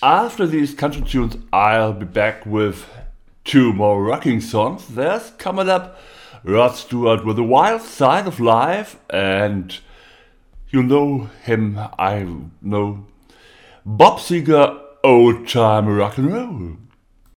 After these country tunes, I'll be back with two more rocking songs. There's coming up Rod Stewart with The Wild Side of Life, and you know him, I know, Bob Seger, Old Time Rock and Roll.